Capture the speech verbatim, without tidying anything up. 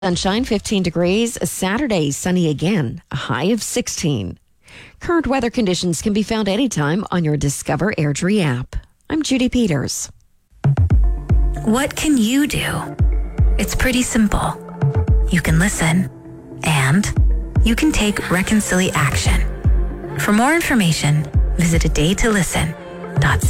Sunshine, fifteen degrees. Saturday, sunny again, a high of sixteen. Current weather conditions can be found anytime on your Discover Airdrie app. I'm Judy Peters. What can you do? It's pretty simple. You can listen and you can take reconcili action. For more information, visit a day to listen dot